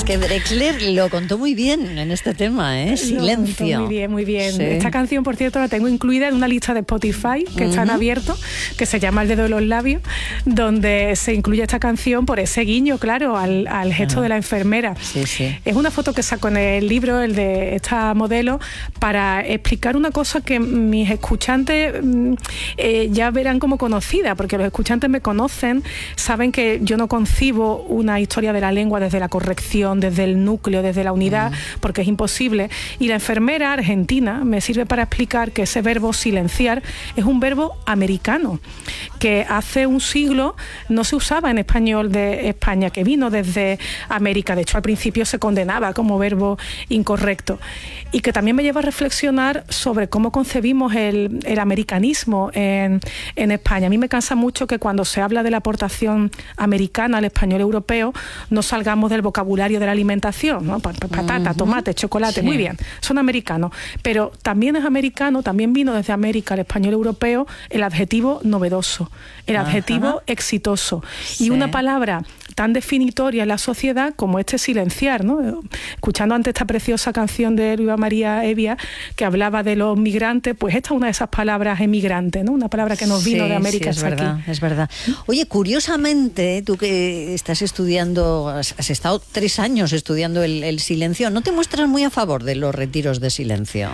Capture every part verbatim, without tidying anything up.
Es que Drexler lo contó muy bien en este tema, ¿eh? Silencio. Lo contó muy bien, muy bien. Sí. Esta canción, por cierto, la tengo incluida en una lista de Spotify que uh-huh. está en abierto, que se llama El dedo de los labios, donde se incluye esta canción por ese guiño, claro, al, al gesto uh-huh. de la enfermera. Sí, sí. Es una foto que saco en el libro, el de esta modelo, para explicar una cosa que mis escuchantes eh, ya verán como conocida, porque los escuchantes me conocen, saben que yo no concibo una historia de la lengua desde la corrección, desde el núcleo, desde la unidad, uh-huh. porque es imposible. Y la enfermera argentina me sirve para explicar que ese verbo silenciar es un verbo americano, que hace un siglo no se usaba en español de España, que vino desde América. De hecho, al principio se condenaba como verbo incorrecto. Y que también me lleva a reflexionar sobre cómo concebimos el, el americanismo en, en España. A mí me cansa mucho que cuando se habla de la aportación americana al español europeo no salgamos del vocabulario de la alimentación, ¿no? Patata, uh-huh. tomate, chocolate, sí. muy bien, son americanos. Pero también es americano, también vino desde América, el español europeo, el adjetivo novedoso, el uh-huh. adjetivo exitoso. Sí. Y una palabra tan definitoria en la sociedad como este silenciar, ¿no? Escuchando antes esta preciosa canción de Luisa María Evia que hablaba de los migrantes, pues esta es una de esas palabras emigrantes, ¿no? Una palabra que nos vino sí, de América sí, es hasta verdad, aquí. Es verdad. Oye, curiosamente, tú que estás estudiando, has, has estado tres años estudiando el, el silencio, ¿no te muestras muy a favor de los retiros de silencio?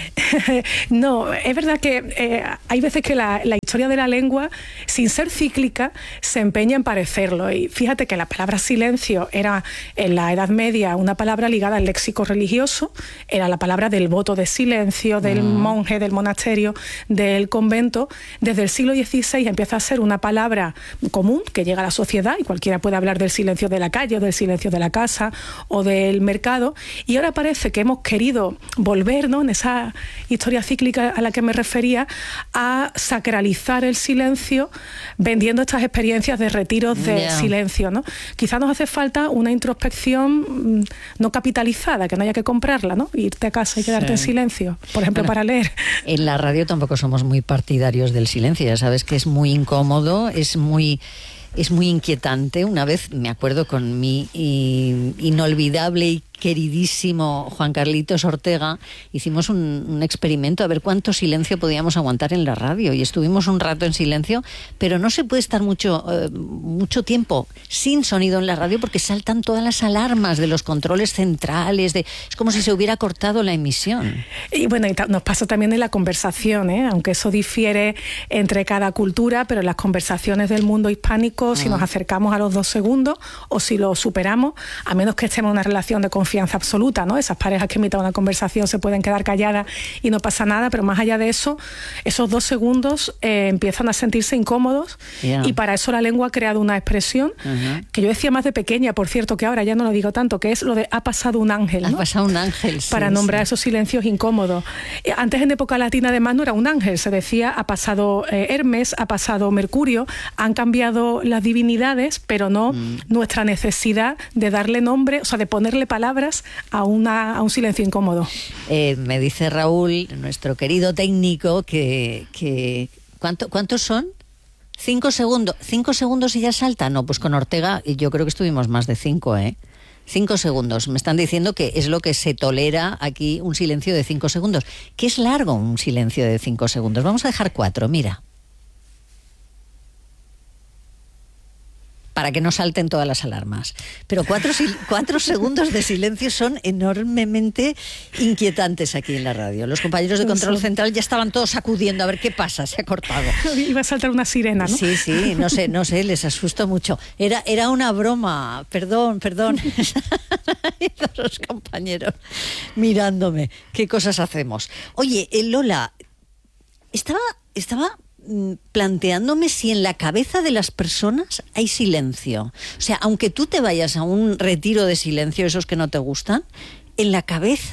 No, es verdad que eh, hay veces que la, la historia de la lengua, sin ser cíclica, se empeña en parecerlo. Y fíjate que la palabra silencio era en la Edad Media una palabra ligada al léxico religioso, era la palabra del voto de silencio, del mm. monje, del monasterio, del convento. Desde el siglo dieciséis empieza a ser una palabra común que llega a la sociedad y cualquiera puede hablar del silencio de la calle, o del silencio de la casa o del mercado. Y ahora parece que hemos querido volver, ¿no?, en esa historia cíclica a la que me refería, a sacralizar el silencio vendiendo estas experiencias de retiros de yeah. silencio, ¿no? Quizá nos hace falta una introspección mmm, no capitalizada, que no haya que comprarla, ¿no? Irte a casa y quedarte sí. en silencio, por ejemplo, bueno, para leer. En la radio tampoco somos muy partidarios del silencio, ya sabes que es muy incómodo, es muy... Es muy inquietante. Una vez me acuerdo con mi inolvidable y queridísimo Juan Carlitos Ortega, hicimos un, un experimento a ver cuánto silencio podíamos aguantar en la radio y estuvimos un rato en silencio, pero no se puede estar mucho, eh, mucho tiempo sin sonido en la radio porque saltan todas las alarmas de los controles centrales, de, es como si se hubiera cortado la emisión. Y bueno, y ta- nos pasa también en la conversación, ¿eh? Aunque eso difiere entre cada cultura, pero en las conversaciones del mundo hispánico, uh-huh. si nos acercamos a los dos segundos o si lo superamos, a menos que estemos en una relación de confianza confianza absoluta, ¿no? Esas parejas que en mitad de una conversación se pueden quedar calladas y no pasa nada, pero más allá de eso, esos dos segundos eh, empiezan a sentirse incómodos yeah. y para eso la lengua ha creado una expresión uh-huh. que yo decía más de pequeña, por cierto, que ahora ya no lo digo tanto, que es lo de ha pasado un ángel, ¿no? Ha pasado un ángel, sí, para nombrar sí. esos silencios incómodos. Antes en época latina además no era un ángel, se decía ha pasado eh, Hermes, ha pasado Mercurio, han cambiado las divinidades, pero no mm. nuestra necesidad de darle nombre, o sea, de ponerle palabras a, una, a un silencio incómodo. Eh, me dice Raúl, nuestro querido técnico, que, que ¿cuánto, ¿cuántos son? ¿Cinco segundos? ¿Cinco segundos y ya salta? No, pues con Ortega yo creo que estuvimos más de cinco, ¿eh? Cinco segundos. Me están diciendo que es lo que se tolera aquí, un silencio de cinco segundos. ¿Qué es largo un silencio de cinco segundos? Vamos a dejar cuatro, mira. Para que no salten todas las alarmas. Pero cuatro, cuatro segundos de silencio son enormemente inquietantes aquí en la radio. Los compañeros de control central ya estaban todos sacudiendo a ver qué pasa, se ha cortado. Iba a saltar una sirena, ¿no? Sí, sí, no sé, no sé, les asustó mucho. Era, era una broma, perdón, perdón. Los compañeros mirándome, qué cosas hacemos. Oye, Lola, estaba, estaba planteándome si en la cabeza de las personas hay silencio. O sea, aunque tú te vayas a un retiro de silencio, esos que no te gustan, en la cabeza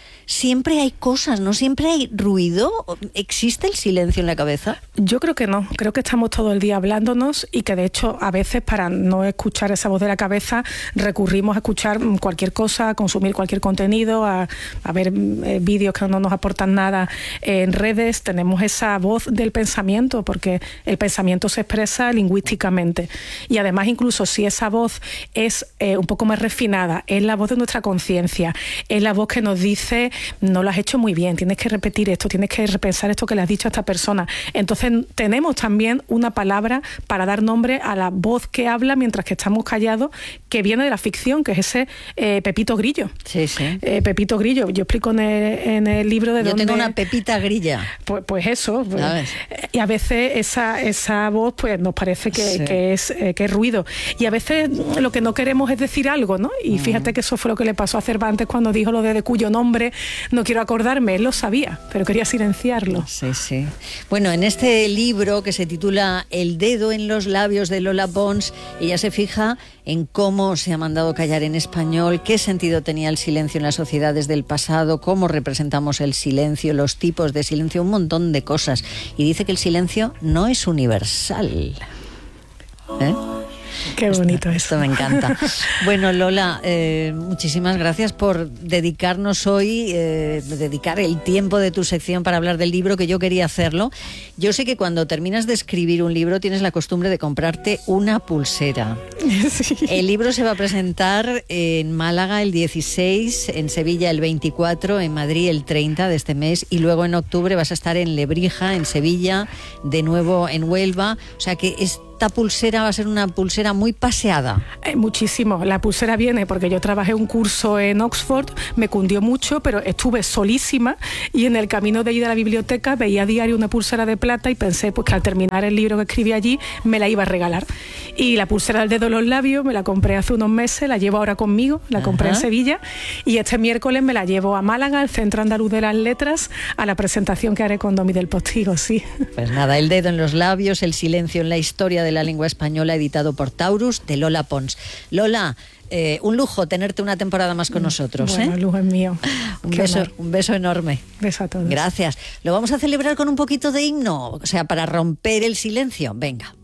siempre hay cosas, ¿no? Siempre hay ruido. ¿Existe el silencio en la cabeza? Yo creo que no. Creo que estamos todo el día hablándonos y que de hecho a veces para no escuchar esa voz de la cabeza recurrimos a escuchar cualquier cosa, a consumir cualquier contenido, a, a ver eh, vídeos que no nos aportan nada en redes. Tenemos esa voz del pensamiento porque el pensamiento se expresa lingüísticamente y además incluso si esa voz es eh, un poco más refinada, es la voz de nuestra conciencia, es la voz que nos dice no lo has hecho muy bien, tienes que repetir esto, tienes que repensar esto que le has dicho a esta persona. Entonces tenemos también una palabra para dar nombre a la voz que habla mientras que estamos callados, que viene de la ficción, que es ese eh, Pepito Grillo. Sí, sí. Eh, Pepito Grillo, yo explico en el, en el libro de yo dónde... Yo tengo una pepita grilla. Pues, pues eso. Pues, y a veces esa, esa voz pues nos parece que, sí. que, es, eh, que es ruido. Y a veces lo que no queremos es decir algo, ¿no? Y mm. fíjate que eso fue lo que le pasó a Cervantes cuando dijo lo de, de cuyo nombre no quiero acordarme. Él lo sabía, pero quería silenciarlo. Sí, sí. Bueno, en este libro que se titula El dedo en los labios de Lola Pons, ella se fija en cómo se ha mandado callar en español, qué sentido tenía el silencio en las sociedades del pasado, cómo representamos el silencio, los tipos de silencio, un montón de cosas. Y dice que el silencio no es universal. ¿Eh? Qué bonito esto, esto me encanta. Bueno, Lola, eh, muchísimas gracias por dedicarnos hoy, eh, dedicar el tiempo de tu sección para hablar del libro, que yo quería hacerlo. Yo sé que cuando terminas de escribir un libro tienes la costumbre de comprarte una pulsera. Sí. El libro se va a presentar en Málaga el dieciséis, en Sevilla el veinticuatro, en Madrid el treinta de este mes y luego en octubre vas a estar en Lebrija, en Sevilla, de nuevo en Huelva. O sea que es esta pulsera va a ser una pulsera muy paseada. Eh, muchísimo. La pulsera viene porque yo trabajé un curso en Oxford, me cundió mucho, pero estuve solísima y en el camino de ir a la biblioteca veía a diario una pulsera de plata y pensé pues que al terminar el libro que escribí allí me la iba a regalar. Y la pulsera del dedo en los labios me la compré hace unos meses, la llevo ahora conmigo, la compré Ajá. en Sevilla y este miércoles me la llevo a Málaga, al Centro Andaluz de las Letras, a la presentación que haré con Domi del Postigo, sí. Pues nada, El dedo en los labios, el silencio en la historia de la lengua española, editado por Taurus, de Lola Pons. Lola, eh, un lujo tenerte una temporada más con nosotros. Bueno, ¿eh? el lujo es mío. un, beso, un beso enorme. Beso a todos. Gracias. Lo vamos a celebrar con un poquito de himno, o sea, para romper el silencio. Venga.